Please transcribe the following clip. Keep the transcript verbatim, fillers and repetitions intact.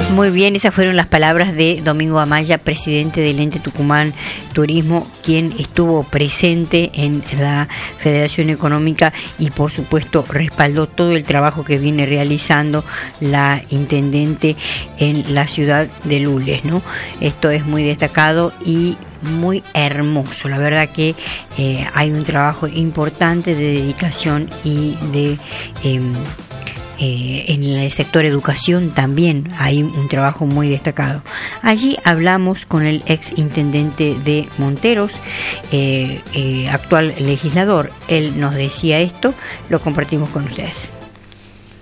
Muy bien, esas fueron las palabras de Domingo Amaya, presidente del Ente Tucumán Turismo, quien estuvo presente en la Federación Económica y por supuesto respaldó todo el trabajo que viene realizando la intendente en la ciudad de Lules, ¿no? Esto es muy destacado y muy hermoso, la verdad que eh, hay un trabajo importante de dedicación y de eh, Eh, en el sector educación también hay un trabajo muy destacado. Allí hablamos con el ex intendente de Monteros, eh, eh, actual legislador. Él nos decía esto, lo compartimos con ustedes.